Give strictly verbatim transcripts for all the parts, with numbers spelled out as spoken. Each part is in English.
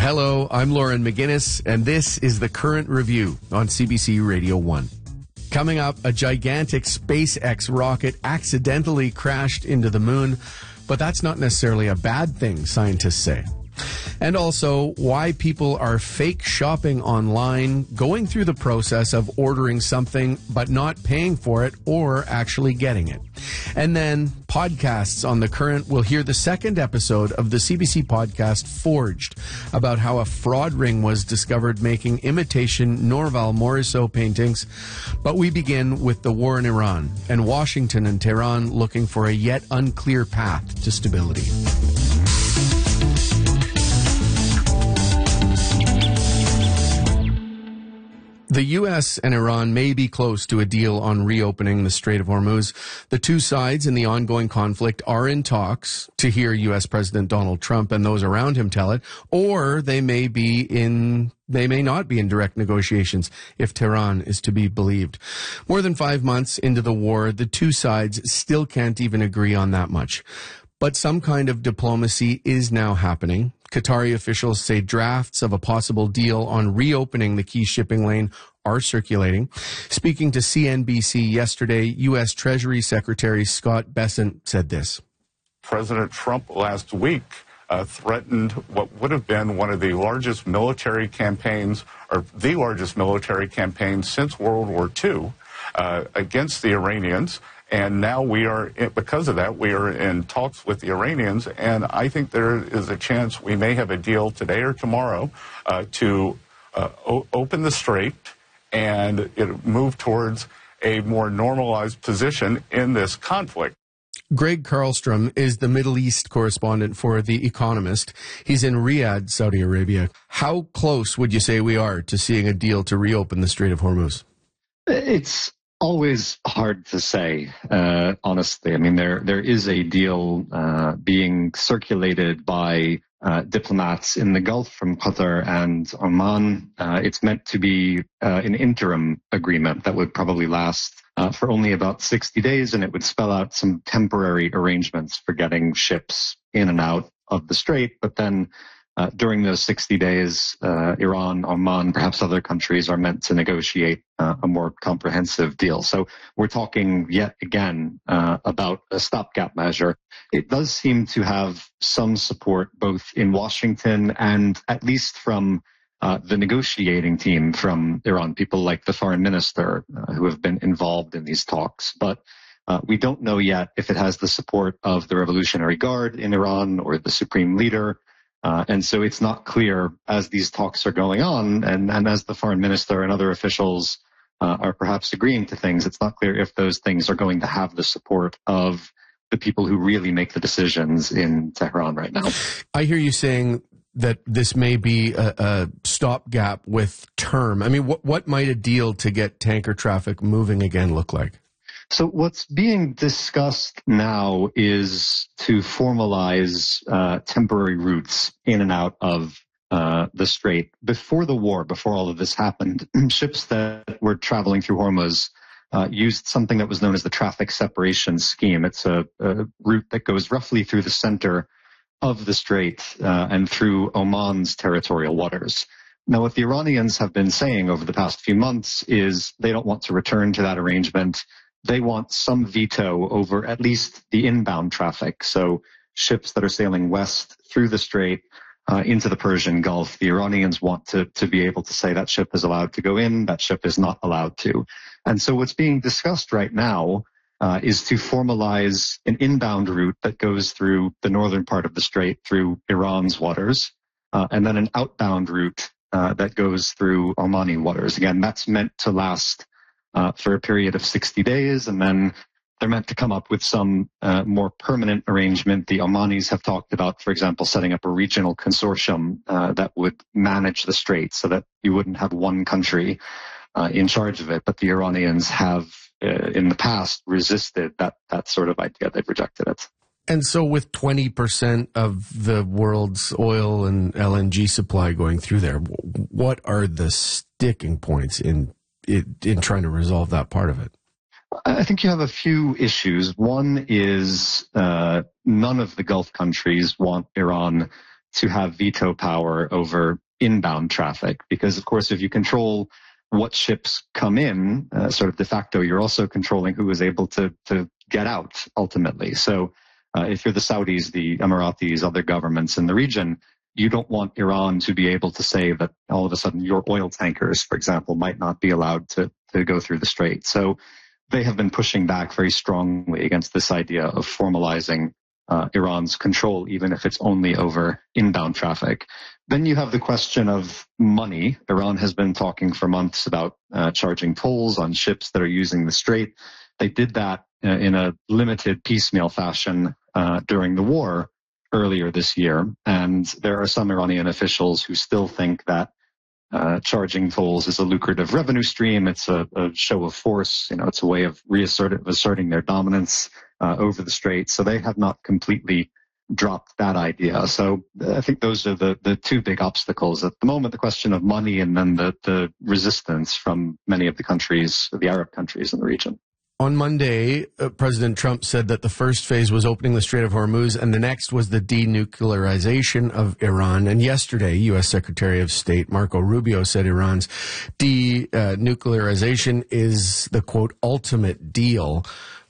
Hello, I'm Lauren McGinnis, and this is the Current Review on C B C Radio one. Coming up, a gigantic SpaceX rocket accidentally crashed into the moon, but that's not necessarily a bad thing, scientists say. And also, why people are fake shopping online, going through the process of ordering something but not paying for it or actually getting it. And then, podcasts on The Current will hear the second episode of the C B C podcast Forged, about how a fraud ring was discovered making imitation Norval Morisot paintings. But we begin with the war in Iran, and Washington and Tehran looking for a yet unclear path to stability. The U S and Iran may be close to a deal on reopening the Strait of Hormuz. The two sides in the ongoing conflict are in talks, to hear U S President Donald Trump and those around him tell it, or they may be in They may not be in direct negotiations, if Tehran is to be believed. More than five months into the war, the two sides still can't even agree on that much. But some kind of diplomacy is now happening. Qatari officials say drafts of a possible deal on reopening the key shipping lane are circulating. Speaking to C N B C yesterday, U S Treasury Secretary Scott Bessent said this. President Trump last week uh, threatened what would have been one of the largest military campaigns, or the largest military campaign since World War Two, uh, against the Iranians. And now we are, because of that, we are in talks with the Iranians, and I think there is a chance we may have a deal today or tomorrow uh, to uh, o- open the strait and it move towards a more normalized position in this conflict. Greg Carlstrom is the Middle East correspondent for The Economist. He's in Riyadh, Saudi Arabia. How close would you say we are to seeing a deal to reopen the Strait of Hormuz? It's always hard to say, uh, honestly. I mean, there there is a deal uh, being circulated by uh, diplomats in the Gulf from Qatar and Oman. Uh, it's meant to be uh, an interim agreement that would probably last uh, for only about sixty days, and it would spell out some temporary arrangements for getting ships in and out of the strait. But then Uh, during those sixty days, uh, Iran, Oman, perhaps other countries are meant to negotiate uh, a more comprehensive deal. So we're talking yet again uh, about a stopgap measure. It does seem to have some support both in Washington and at least from uh, the negotiating team from Iran, people like the foreign minister uh, who have been involved in these talks. But uh, we don't know yet if it has the support of the Revolutionary Guard in Iran or the supreme leader. Uh, and so it's not clear as these talks are going on and, and as the foreign minister and other officials uh, are perhaps agreeing to things, it's not clear if those things are going to have the support of the people who really make the decisions in Tehran right now. I hear you saying that this may be a, a stopgap with term. I mean, what, what might a deal to get tanker traffic moving again look like? So what's being discussed now is to formalize uh, temporary routes in and out of uh, the strait. Before the war, before all of this happened, ships that were traveling through Hormuz uh, used something that was known as the traffic separation scheme. It's a, a route that goes roughly through the center of the strait uh, and through Oman's territorial waters. Now, what the Iranians have been saying over the past few months is they don't want to return to that arrangement. They want some veto over at least the inbound traffic. So ships that are sailing west through the strait uh, into the Persian Gulf, the Iranians want to, to be able to say that ship is allowed to go in, that ship is not allowed to. And so what's being discussed right now uh, is to formalize an inbound route that goes through the northern part of the strait, through Iran's waters, uh, and then an outbound route uh, that goes through Omani waters. Again, that's meant to last Uh, for a period of sixty days, and then they're meant to come up with some uh, more permanent arrangement. The Omanis have talked about, for example, setting up a regional consortium uh, that would manage the strait so that you wouldn't have one country uh, in charge of it. But the Iranians have, uh, in the past, resisted that, that sort of idea. They've rejected it. And so with twenty percent of the world's oil and L N G supply going through there, what are the sticking points in It, in trying to resolve that part of it? I think you have a few issues. One is uh, none of the Gulf countries want Iran to have veto power over inbound traffic. Because, of course, if you control what ships come in, uh, sort of de facto, you're also controlling who is able to, to get out ultimately. So uh, if you're the Saudis, the Emiratis, other governments in the region, you don't want Iran to be able to say that all of a sudden your oil tankers, for example, might not be allowed to, to go through the strait. So they have been pushing back very strongly against this idea of formalizing uh, Iran's control, even if it's only over inbound traffic. Then you have the question of money. Iran has been talking for months about uh, charging tolls on ships that are using the strait. They did that uh, in a limited piecemeal fashion uh, during the war earlier this year. And there are some Iranian officials who still think that uh, charging tolls is a lucrative revenue stream. It's a, a show of force. You know, it's a way of reasserting asserting their dominance uh, over the strait. So they have not completely dropped that idea. So I think those are the, the two big obstacles at the moment, the question of money and then the, the resistance from many of the countries, the Arab countries in the region. On Monday, uh, President Trump said that the first phase was opening the Strait of Hormuz and the next was the denuclearization of Iran. And yesterday, U S Secretary of State Marco Rubio said Iran's denuclearization uh, is the, quote, ultimate deal.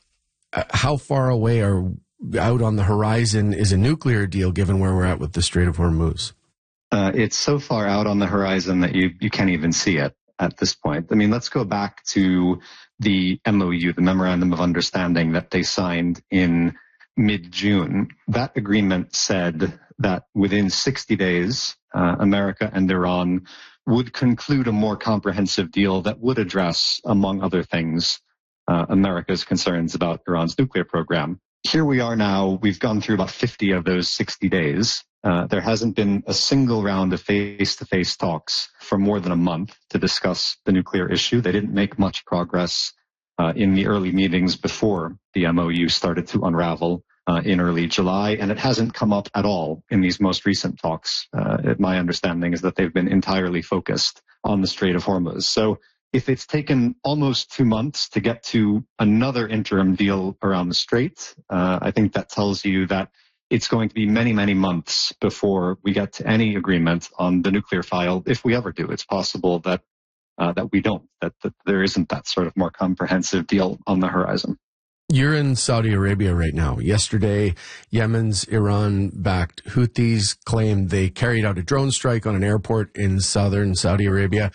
Uh, how far away are out on the horizon is a nuclear deal given where we're at with the Strait of Hormuz? Uh, it's so far out on the horizon that you, you can't even see it at this point. I mean, let's go back to the M O U, the Memorandum of Understanding that they signed in mid-June. That agreement said that within sixty days, uh, America and Iran would conclude a more comprehensive deal that would address, among other things, uh, America's concerns about Iran's nuclear program. Here we are now. We've gone through about fifty of those sixty days. Uh, there hasn't been a single round of face-to-face talks for more than a month to discuss the nuclear issue. They didn't make much progress uh, in the early meetings before the M O U started to unravel uh, in early July, and it hasn't come up at all in these most recent talks. Uh, my understanding is that they've been entirely focused on the Strait of Hormuz. So if it's taken almost two months to get to another interim deal around the Strait, uh, I think that tells you that it's going to be many, many months before we get to any agreement on the nuclear file. If we ever do, it's possible that uh, that we don't, that, that there isn't that sort of more comprehensive deal on the horizon. You're in Saudi Arabia right now. Yesterday, Yemen's Iran-backed Houthis claimed they carried out a drone strike on an airport in southern Saudi Arabia.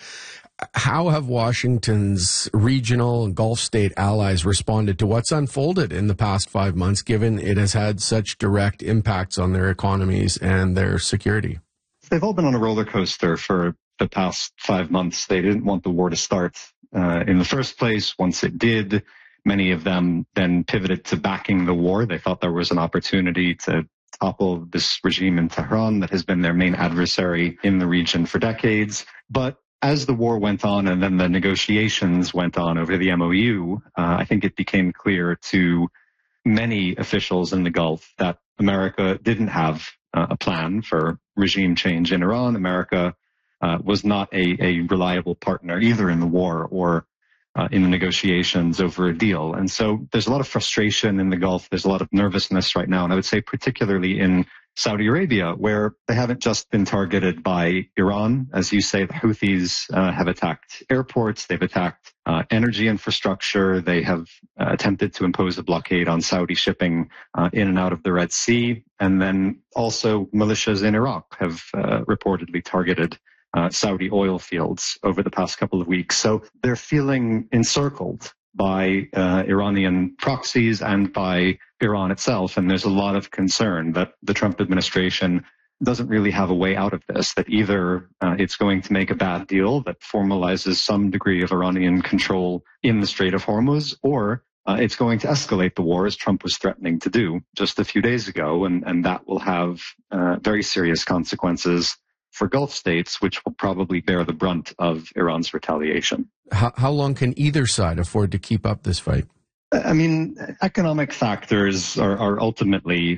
How have Washington's regional and Gulf state allies responded to what's unfolded in the past five months, given it has had such direct impacts on their economies and their security? They've all been on a roller coaster for the past five months. They didn't want the war to start uh, in the first place. Once it did, many of them then pivoted to backing the war. They thought there was an opportunity to topple this regime in Tehran that has been their main adversary in the region for decades. But as the war went on and then the negotiations went on over the M O U, uh, I think it became clear to many officials in the Gulf that America didn't have uh, a plan for regime change in Iran. America uh, was not a, a reliable partner either in the war or uh, in the negotiations over a deal. And so there's a lot of frustration in the Gulf. There's a lot of nervousness right now. And I would say particularly in Saudi Arabia, where they haven't just been targeted by Iran. As you say, the Houthis uh, have attacked airports. They've attacked uh, energy infrastructure. They have uh, attempted to impose a blockade on Saudi shipping uh, in and out of the Red Sea. And then also militias in Iraq have uh, reportedly targeted uh, Saudi oil fields over the past couple of weeks. So they're feeling encircled by uh, Iranian proxies and by Iran itself. And there's a lot of concern that the Trump administration doesn't really have a way out of this, that either uh, it's going to make a bad deal that formalizes some degree of Iranian control in the Strait of Hormuz, or uh, it's going to escalate the war as Trump was threatening to do just a few days ago. And, and that will have uh, very serious consequences for Gulf states, which will probably bear the brunt of Iran's retaliation. How, how long can either side afford to keep up this fight? I mean, economic factors are, are ultimately